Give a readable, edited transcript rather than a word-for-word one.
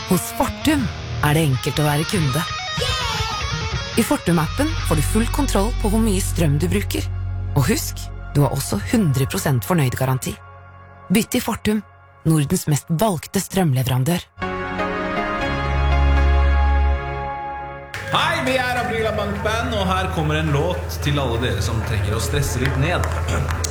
Hos Fortum det enkelt å være kunde. I Fortum-appen får du full kontroll på hvor mye strøm du bruker. Og husk, du har også 100% fornøyd-garanti. Bytt til Fortum, Nordens mest valgte strømleverandør. Hei, vi Aprila Bankband, og her kommer en låt til alle dere som trenger å stresse litt ned.